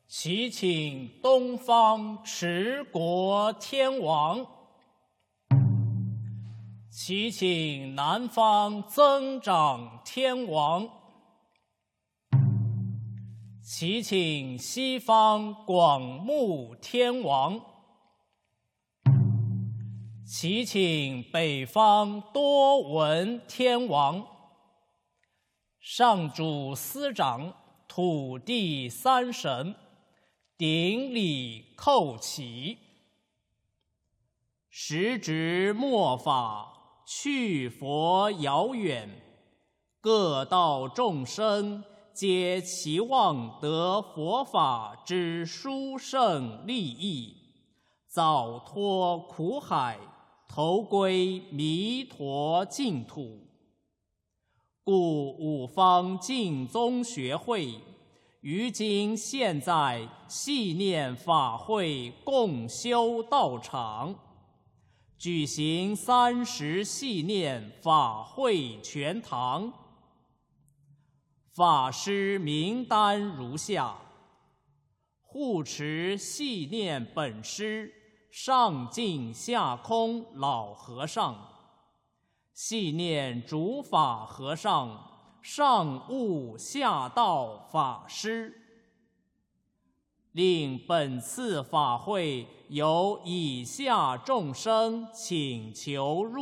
祈请东方持国天王，祈请南方增长天王，祈请西方广目天王，祈请北方多闻天王。上主司长，土地三神，顶礼叩起。时值末法，去佛遥远，各道众生皆期望得佛法之殊胜利益，早脱苦海，投归弥陀净土。故五方净宗学会于今现在系念法会共修道场，举行30系念法会全堂。法师名单如下：护持系念本师上净下空老和尚，系念主法和尚上悟下道法师。令本次法会由以下众生请求入